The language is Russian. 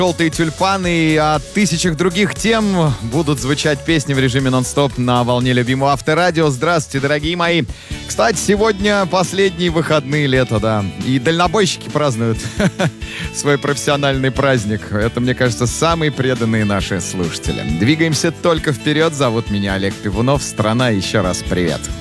«Желтые тюльпаны» и о тысячах других тем будут звучать песни в режиме нон-стоп на волне любимого Авторадио. Здравствуйте, дорогие мои. Кстати, сегодня последние выходные лета, да. И дальнобойщики празднуют свой профессиональный праздник. Это, мне кажется, самые преданные наши слушатели. Двигаемся только вперед. Зовут меня Олег Пивунов. Страна, еще раз привет.